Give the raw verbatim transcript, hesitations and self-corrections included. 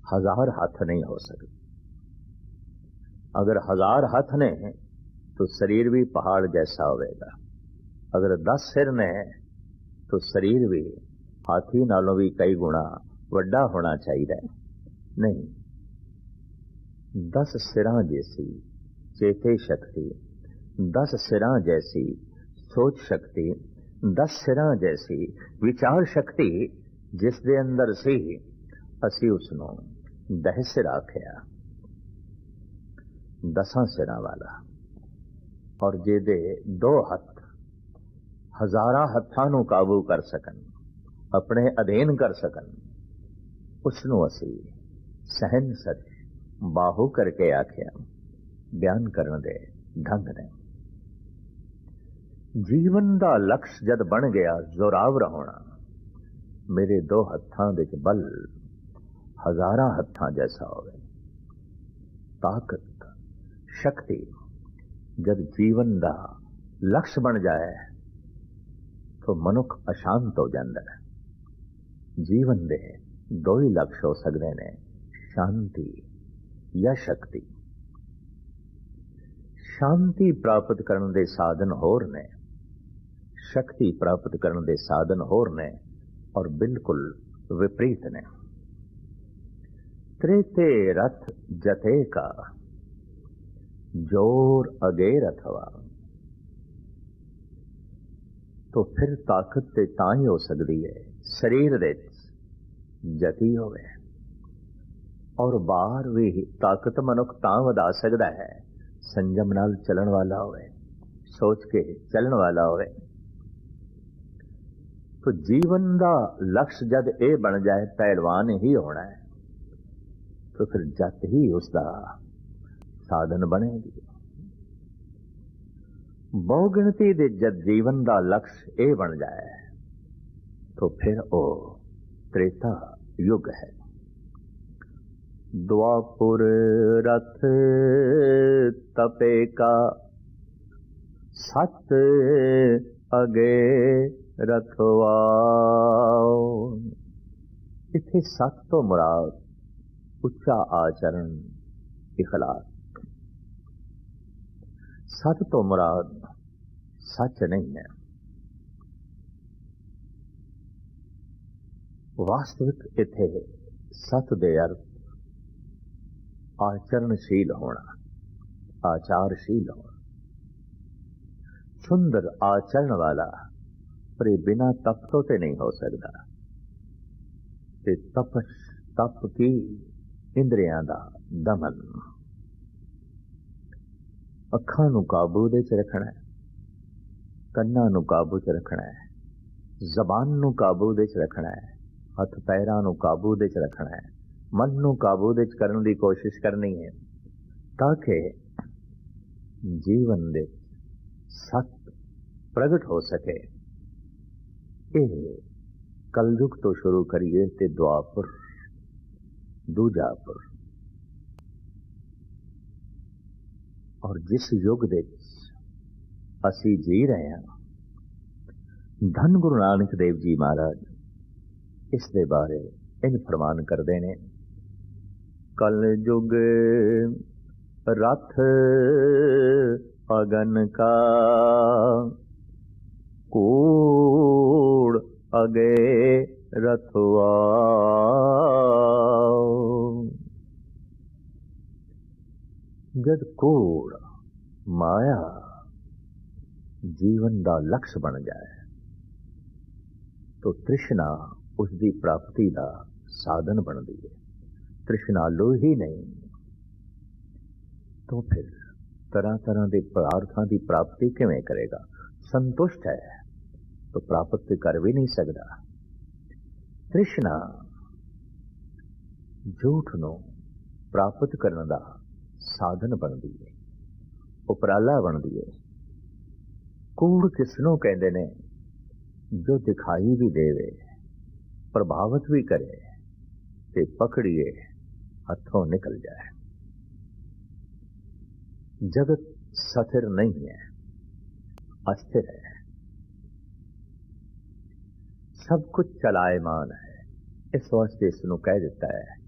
हजार हाथ नहीं हो सकते। अगर हजार हाथ ने तो शरीर भी पहाड़ जैसा होगा। अगर दस सिर ने तो शरीर भी हाथी नालों भी कई गुणा वड्डा होना चाहिए। नहीं, दस सिरां जैसी चेते शक्ति, दस सिरां जैसी सोच शक्ति, दस सिरां जैसी विचार शक्ति जिस दे अंदर सी, असी उसनों दह सिर आखिया, दसां सिरां वाला। और जेदे दो हथ हजारां हत्थां नूं काबू कर सकन, अपने अधीन कर सकन, उसनों असी सहन सच बाहू करके आखिया। बयान करने दे ढंग ने जीवन दा लक्ष्य जद बन गया जोरावर होना, मेरे दो हत्थां दे बल हजारां हत्थां जैसा होवे। ताकत शक्ति जद जीवन दा लक्ष्य बन जाए तो मनुख अशांत हो जाता है। जीवन दे दो ही लक्ष्य हो सकते ने, शांति या शक्ति। शांति प्राप्त करने दे साधन होर ने, शक्ति प्राप्त करने दे साधन होर ने, और बिल्कुल विपरीत ने। त्रेते रथ जते का जोर अगे रथवा, तो फिर ताकत ते तां ही हो सकती है शरीर दे जती होवे। और बाहर भी ताकत मनुख तां वधा सकता है संयम नाल चलन वाला होवे, सोच के चलन वाला होवे। तो जीवन का लक्ष्य जद ए बन जाए पहलवान ही होना है, तो फिर जत ही उसका साधन बनेगी। बहुगिणती दे जद जीवन का लक्ष्य ए बन जाए तो फिर वो त्रेता युग है। द्वापुर रथ तपे का सत अगे रथवा। इथे सत तो मुराद उच्चा आचरण इखलास, सत तो मुराद सच नहीं है। वास्तविक इथे सत दे अर्थ आचरणशील होना, आचारशील होना। सुंदर आचरण वाला पर बिना तप तो ते नहीं हो सकता। ते तपश तप की इंद्रियां दा दमन, अखां नूं काबू दे च रखना है, कन्नां नूं काबू च रखना है, जबान नूं काबू दे च रखना है, हथ पैरां नूं काबू दे च रखना है, मन नूं काबू दे च करने की कोशिश करनी है, ताकि जीवन दे सत प्रगट हो सके। ये कलयुग तो शुरू करिए ते द्वापर दूजापुर। और जिस युग दे असी जी रहे हैं, धन गुरु नानक देव जी महाराज इस दे बारे इन फरमान करते हैं। कल युग रथ अगन का कूड़ अगे रथवा। जद कूड़ माया जीवन का लक्ष्य बन जाए तो तृष्णा उसकी प्राप्ति का साधन बनती है। तृष्णा लो ही नहीं तो फिर तरह तरह के पदार्थों की प्राप्ति किवें करेगा। संतुष्ट है तो प्राप्त कर भी नहीं सकता। तृष्णा झूठ नूं प्राप्त करने का साधन बनती है, उपराला बनती है। कूड़ किसनों कहते ने? जो दिखाई भी देवे, प्रभावित भी करे ते पकड़िए हथों निकल जाए। जगत स्थिर नहीं है, अस्थिर है। सब कुछ चलायमान है, इस वास्ते इसनों कह देता है